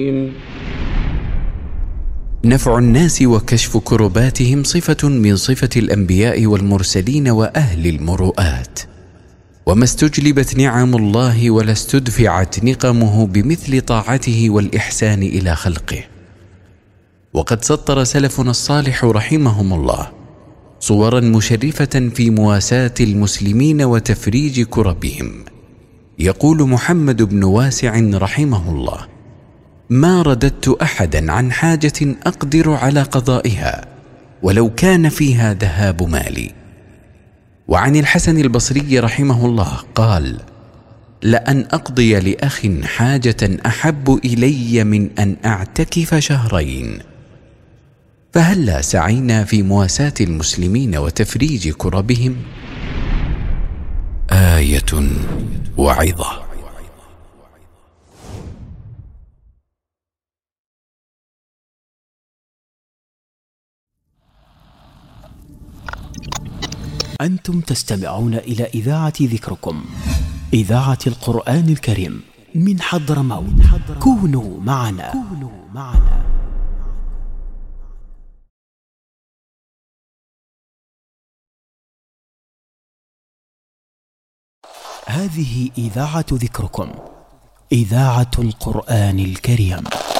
نفع الناس وكشف كرباتهم صفة من صفة الأنبياء والمرسلين وأهل المروءات، وما استجلبت نعم الله ولا استدفعت نقمه بمثل طاعته والإحسان إلى خلقه. وقد سطر سلفنا الصالح رحمهم الله صورا مشرفة في مواساة المسلمين وتفريج كربهم. يقول محمد بن واسع رحمه الله: ما رددت أحدا عن حاجة أقدر على قضائها ولو كان فيها ذهاب مالي. وعن الحسن البصري رحمه الله قال: لأن أقضي لأخ حاجة أحب إلي من أن أعتكف شهرين. فهلا سعينا في مواساة المسلمين وتفريج كربهم؟ آية وعظة. أنتم تستمعون إلى إذاعة ذكركم، إذاعة القرآن الكريم من حضرموت. كونوا معنا. هذه إذاعة ذكركم، إذاعة القرآن الكريم.